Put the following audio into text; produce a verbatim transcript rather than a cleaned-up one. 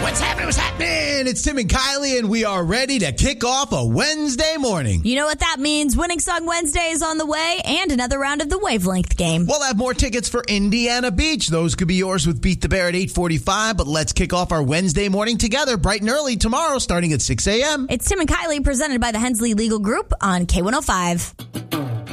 What's happening? What's happening? It's Tim and Kylie, and we are ready to kick off a Wednesday morning. You know what that means. Winning Song Wednesday is on the way, and another round of the Wavelength game. We'll have more tickets for Indiana Beach. Those could be yours with Beat the Bear at eight forty-five, but let's kick off our Wednesday morning together bright and early tomorrow starting at six a.m. It's Tim and Kylie presented by the Hensley Legal Group on K one oh five.